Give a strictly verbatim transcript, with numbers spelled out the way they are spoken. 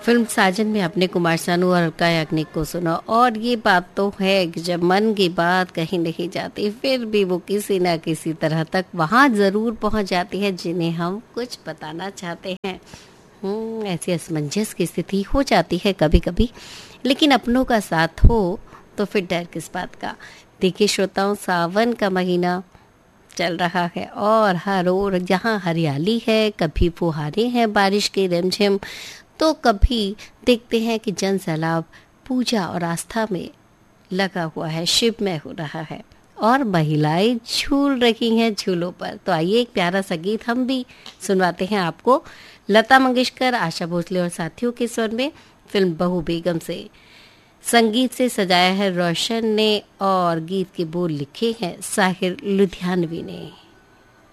Film साजन में आपने कुमार सानू और अलका याग्निक को सुना, और ये बात तो है कि जब मन की बात कहीं नहीं जाती फिर भी वो किसी ना किसी तरह तक वहाँ जरूर पहुँच जाती है जिन्हें हम कुछ बताना चाहते हैं। हम्म ऐसी असमंजस की स्थिति हो जाती है कभी कभी, लेकिन अपनों का साथ हो तो फिर डर किस बात का। देखिए श्रोताओं, सावन का महीना चल रहा है और हर ओर जहाँ हरियाली है, कभी फुहारे हैं बारिश की रिमझिम, तो कभी देखते हैं कि जन सैलाब पूजा और आस्था में लगा हुआ है, शिवमय हो रहा है और महिलाएं झूल रही हैं झूलों पर। तो आइए एक प्यारा सा गीत हम भी सुनवाते हैं आपको। लता मंगेशकर, आशा भोसले और साथियों के स्वर में फिल्म बहू बेगम से। संगीत से सजाया है रोशन ने और गीत के बोल लिखे हैं साहिर लुधियानवी ने।